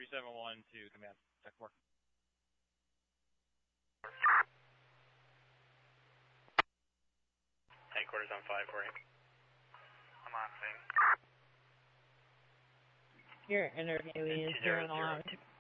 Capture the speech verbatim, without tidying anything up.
three seven one to command. Check four. Headquarters on five for you. I'm on scene. Your interviewee is doing a lot.